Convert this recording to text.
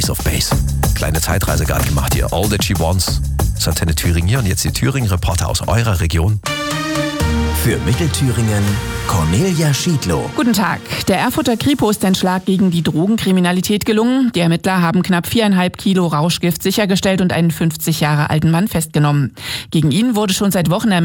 Ace of Base. Kleine Zeitreise gerade gemacht hier. All That She Wants. Das Antenne Thüringen hier und jetzt die Thüringen-Reporter aus eurer Region. Für Mittelthüringen Cornelia Schiedlow. Guten Tag. Der Erfurter Kripo ist ein Schlag gegen die Drogenkriminalität gelungen. Die Ermittler haben knapp 4,5 Kilo Rauschgift sichergestellt und einen 50 Jahre alten Mann festgenommen. Gegen ihn wurde schon seit Wochen